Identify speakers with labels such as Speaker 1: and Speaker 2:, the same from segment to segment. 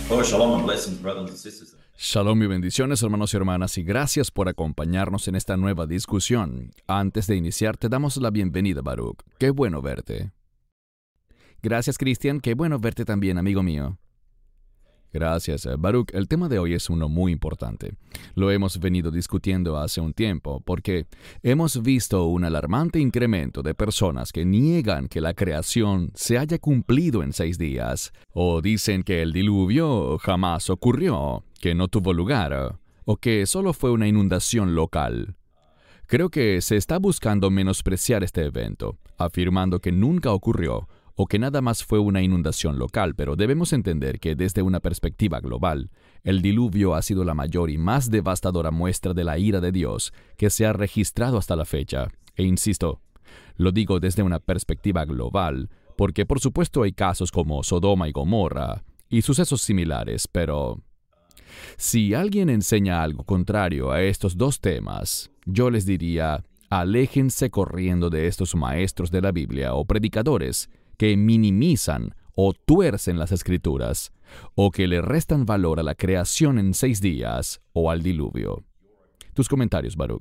Speaker 1: Oh, shalom and blessings, brothers and sisters.
Speaker 2: Shalom y bendiciones, hermanos y hermanas, y gracias por acompañarnos en esta nueva discusión. Antes de iniciar, te damos la bienvenida, Baruch. Qué bueno verte. Gracias, Cristian. Qué bueno verte también, amigo mío. Gracias, Baruch. El tema de hoy es uno muy importante. Lo hemos venido discutiendo hace un tiempo porque hemos visto un alarmante incremento de personas que niegan que la creación se haya cumplido en 6 días, o dicen que el diluvio jamás ocurrió, que no tuvo lugar, o que solo fue una inundación local. Creo que se está buscando menospreciar este evento, afirmando que nunca ocurrió, o que nada más fue una inundación local, pero debemos entender que desde una perspectiva global, el diluvio ha sido la mayor y más devastadora muestra de la ira de Dios que se ha registrado hasta la fecha. E insisto, lo digo desde una perspectiva global, porque por supuesto hay casos como Sodoma y Gomorra y sucesos similares, pero si alguien enseña algo contrario a estos dos temas, yo les diría, aléjense corriendo de estos maestros de la Biblia o predicadores que minimizan o tuercen las Escrituras, o que le restan valor a la creación en 6 días o al diluvio. Tus comentarios, Baruch.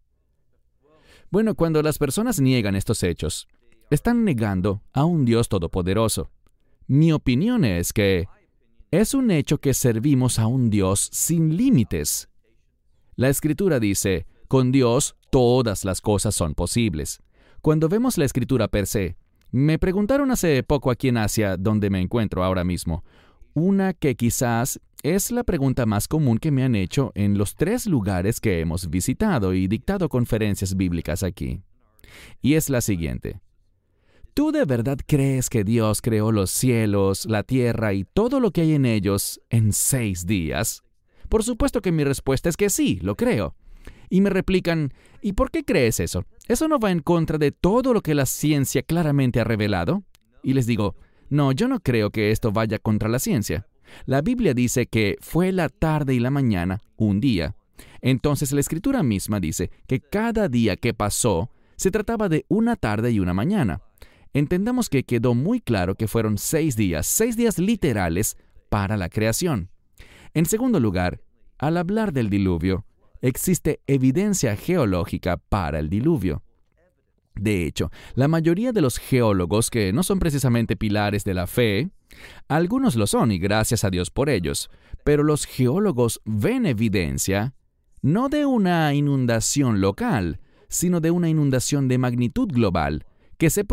Speaker 2: Bueno, cuando las personas niegan estos hechos, están negando a un Dios todopoderoso. Mi opinión es que es un hecho que servimos a un Dios sin límites. La Escritura dice, con Dios todas las cosas son posibles. Cuando vemos la Escritura per se, me preguntaron hace poco aquí en Asia, donde me encuentro ahora mismo, una que quizás es la pregunta más común que me han hecho en los 3 lugares que hemos visitado y dictado conferencias bíblicas aquí. Y es la siguiente. ¿Tú de verdad crees que Dios creó los cielos, la tierra y todo lo que hay en ellos en 6 días? Por supuesto que mi respuesta es que sí, lo creo. Y me replican, ¿y por qué crees eso? ¿Eso no va en contra de todo lo que la ciencia claramente ha revelado? Y les digo, no, yo no creo que esto vaya contra la ciencia. La Biblia dice que fue la tarde y la mañana, un día. Entonces la Escritura misma dice que cada día que pasó se trataba de una tarde y una mañana. Entendamos que quedó muy claro que fueron 6 días literales para la creación. En segundo lugar, al hablar del diluvio, existe evidencia geológica para el diluvio. De hecho, la mayoría de los geólogos que no son precisamente pilares de la fe, algunos lo son y gracias a Dios por ellos, pero los geólogos ven evidencia no de una inundación local, sino de una inundación de magnitud global que se